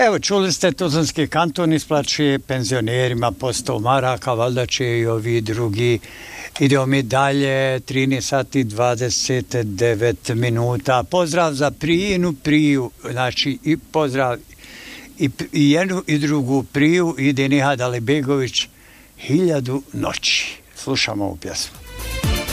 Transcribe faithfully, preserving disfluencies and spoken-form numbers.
Evo, čuli ste, Tuzlanski kanton isplaćuje penzionerima po sto maraka, valjda će i ovi drugi. Idemo mi dalje, trinaest sati dvadeset devet minuta. Pozdrav za Prijinu Priju, znači i pozdrav i, i jednu i drugu Priju, ide Nihad Alibegović, Hiljadu noći. Slušamo ovu pjesmu.